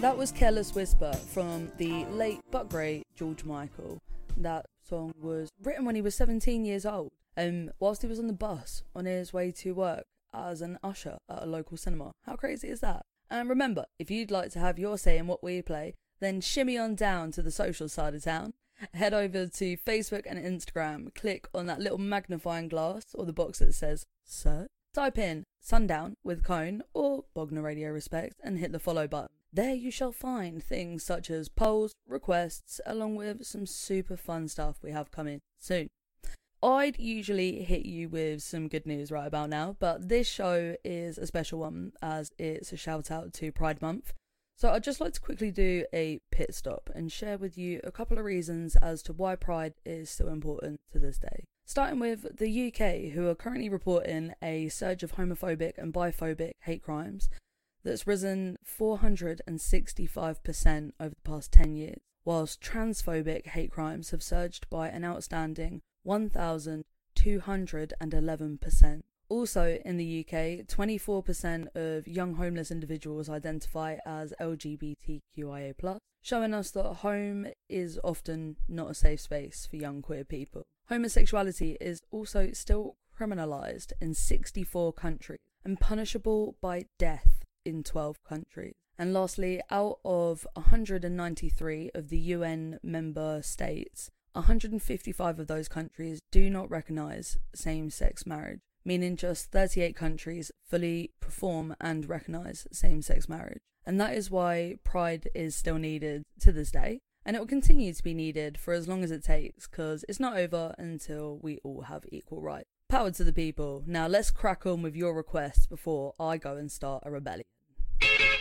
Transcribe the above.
That was Careless Whisper from the late but great George Michael. That song was written when he was 17 years old, whilst he was on the bus on his way to work as an usher at a local cinema. How crazy is that? And remember, if you'd like to have your say in what we play, then shimmy on down to the social side of town. Head over to Facebook and Instagram, click on that little magnifying glass or the box that says search, type in Sundown with Cone or Bognor Radio Respect and hit the follow button. There you shall find things such as polls, requests, along with some super fun stuff we have coming soon. I'd usually hit you with some good news right about now, but this show is a special one as it's a shout out to Pride Month. So I'd just like to quickly do a pit stop and share with you a couple of reasons as to why Pride is still important to this day. Starting with the UK, who are currently reporting a surge of homophobic and biphobic hate crimes that's risen 465% over the past 10 years, whilst transphobic hate crimes have surged by an outstanding 1,211%. Also in the UK, 24% of young homeless individuals identify as LGBTQIA+, showing us that home is often not a safe space for young queer people. Homosexuality is also still criminalised in 64 countries and punishable by death in 12 countries. And lastly, out of 193 of the UN member states, 155 of those countries do not recognise same-sex marriage, meaning just 38 countries fully perform and recognise same-sex marriage. And that is why Pride is still needed to this day, and it will continue to be needed for as long as it takes, because it's not over until we all have equal rights. Power to the people. Now let's crack on with your requests before I go and start a rebellion.